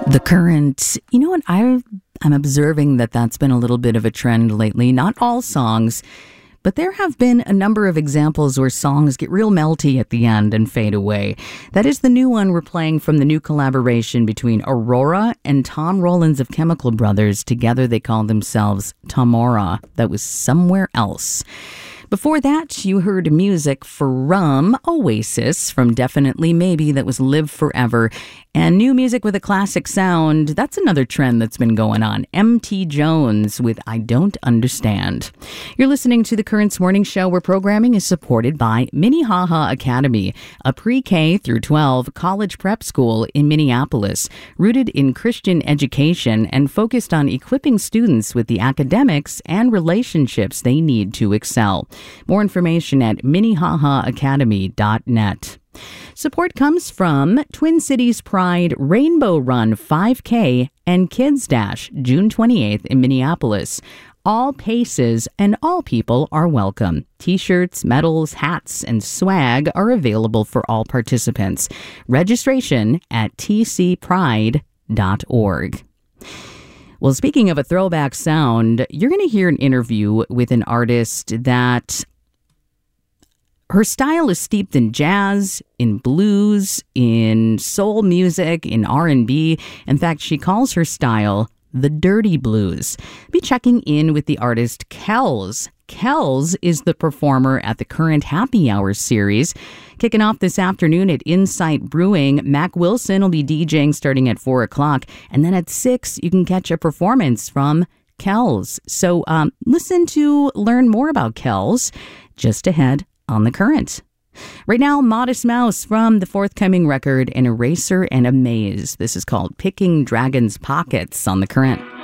The Current. You know what? I'm observing that that's been a little bit of a trend lately. Not all songs, but there have been a number of examples where songs get real melty at the end and fade away. That is the new one we're playing from the new collaboration between Aurora and Tom Rollins of Chemical Brothers. Together they call themselves Tomorrow. That was Somewhere Else. Before that, you heard music from Oasis, from Definitely Maybe, that was Live Forever, and new music with a classic sound. That's another trend that's been going on. M.T. Jones with I Don't Understand. You're listening to The Currents Morning Show, where programming is supported by Minnehaha Academy, a pre-K through 12 college prep school in Minneapolis, rooted in Christian education and focused on equipping students with the academics and relationships they need to excel. More information at minnehahaacademy.net. Support comes from Twin Cities Pride Rainbow Run 5K and Kids Dash June 28th in Minneapolis. All paces and all people are welcome. T-shirts, medals, hats, and swag are available for all participants. Registration at tcpride.org. Well, speaking of a throwback sound, you're going to hear an interview with an artist that her style is steeped in jazz, in blues, in soul music, in R&B. In fact, she calls her style the dirty blues. Be checking in with the artist Kells. Kells is the performer at the Current Happy Hour series. Kicking off this afternoon at Insight Brewing, Mac Wilson will be DJing starting at 4 o'clock. And then at 6, you can catch a performance from Kells. So listen to learn more about Kells just ahead on The Current. Right now, Modest Mouse from the forthcoming record An Eraser and a Maze. This is called Picking Dragon's Pockets on The Current.